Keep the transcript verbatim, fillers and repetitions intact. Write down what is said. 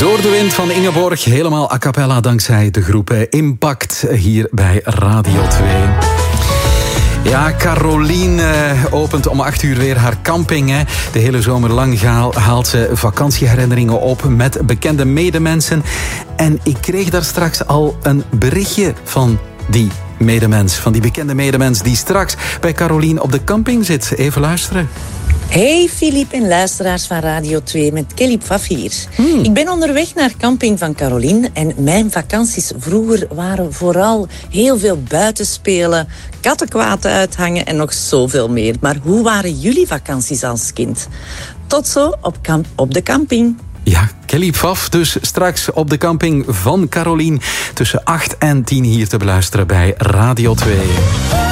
Door de wind van Ingeborg, helemaal a cappella dankzij de groep Impact hier bij Radio twee. Ja, Carolien uh, opent om acht uur weer haar camping. Hè. De hele zomer lang gehaal, haalt ze vakantieherinneringen op met bekende medemensen. En ik kreeg daar straks al een berichtje van die medemens, van die bekende medemens die straks bij Carolien op de camping zit. Even luisteren. Hey Filip en luisteraars van Radio twee, met Kelly Pfaff hier. Hmm. Ik ben onderweg naar camping van Carolien en mijn vakanties vroeger waren vooral heel veel buitenspelen, kattenkwaad uithangen en nog zoveel meer. Maar hoe waren jullie vakanties als kind? Tot zo op, kamp- op de camping. Ja, Kelly Pfaff dus straks op de camping van Carolien tussen acht en tien hier te beluisteren bij Radio twee.